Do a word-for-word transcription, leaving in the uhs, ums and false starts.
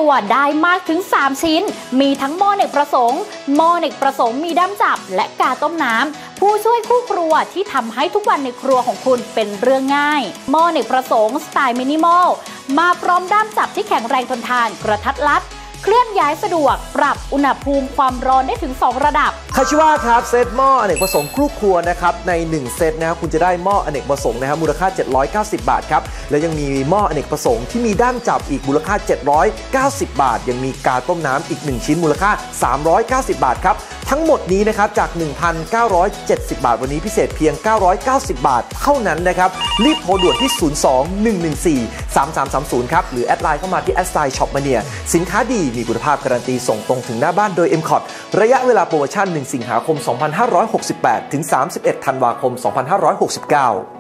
รัวได้มากถึงสามชิ้นมีทั้งหม้อเนกประสงค์หม้อเนกประสงค์มีด้ามจับและกาต้มน้ำผู้ช่วยคู่ครัวที่ทำให้ทุกวันในครัวของคุณเป็นเรื่องง่ายหม้อเนกประสงค์สไตล์มินิมอลมาพร้อมด้ามจับที่แข็งแรงทนทานกระทัดรัดเคลื่อนย้ายสะดวกปรับอุณหภูมิความร้อนได้ถึงสองระดับคาชิวะครับเซตหม้ออเนกประสงค์ครู่ครัวนะครับในหนึ่งเซตนะครับคุณจะได้หม้ออเนกประสงค์นะครับมูลค่าเจ็ดร้อยเก้าสิบบาทครับและยังมีหม้ออเนกประสงค์ที่มีด้ามจับอีกมูลค่าเจ็ดร้อยเก้าสิบบาทยังมีกาต้มน้ำอีกหนึ่งชิ้นมูลค่าสามร้อยเก้าสิบบาทครับทั้งหมดนี้นะครับจาก หนึ่งพันเก้าร้อยเจ็ดสิบบาทวันนี้พิเศษเพียงเก้าร้อยเก้าสิบบาทเท่านั้นนะครับรีบโทรด่วนที่ศูนย์ สอง หนึ่ง หนึ่ง สี่ สาม สาม สาม ศูนย์ครับหรือแอดไลน์เข้ามาที่แอดไซน์ช็อปมาเนียสินค้าดีมีคุณภาพการันตีส่งตรงถึงหน้าบ้านโดย เอ็ม คอท ระยะเวลาโปรโมชั่นหนึ่งสิงหาคมสองพันห้าร้อยหกสิบแปดถึงสามสิบเอ็ดธันวาคมสองพันห้าร้อยหกสิบเก้า